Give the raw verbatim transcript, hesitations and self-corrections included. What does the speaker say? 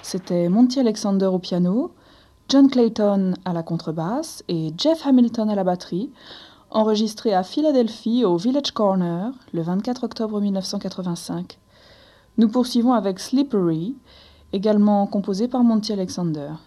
C'était Monty Alexander au piano, John Clayton à la contrebasse et Jeff Hamilton à la batterie, enregistré à Philadelphie au Village Corner le vingt-quatre octobre mille neuf cent quatre-vingt-cinq. Nous poursuivons avec Slippery, également composé par Monty Alexander.